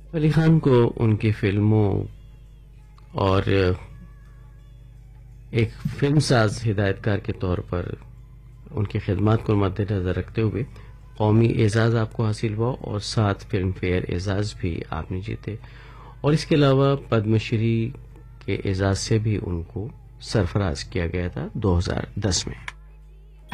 अली खान को उनकी फिल्मों और एक फिल्मसाज हिदायतकार के तौर पर उनकी खिदमत को मद्देनजर रखते हुए कौमी एजाज आपको हासिल हुआ और 7 फिल्म फेयर एजाज भी आपने जीते और इसके अलावा पद्मश्री के एजाज से भी उनको सरफराज किया गया था 2010 में।